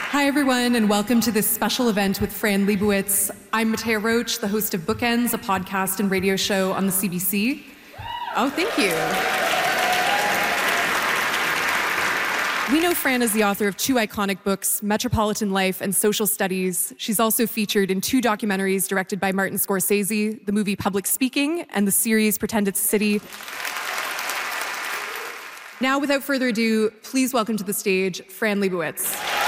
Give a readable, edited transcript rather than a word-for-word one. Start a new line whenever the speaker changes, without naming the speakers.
Hi, everyone, and welcome to this special event with Fran Lebowitz. I'm Matea Roach, the host of Bookends, a podcast and radio show on the CBC. Oh, thank you. We know Fran as the author of two iconic books, Metropolitan Life and Social Studies. She's also featured in two documentaries directed by Martin Scorsese, the movie Public Speaking and the series Pretend It's a City. Now, without further ado, please welcome to the stage, Fran Lebowitz.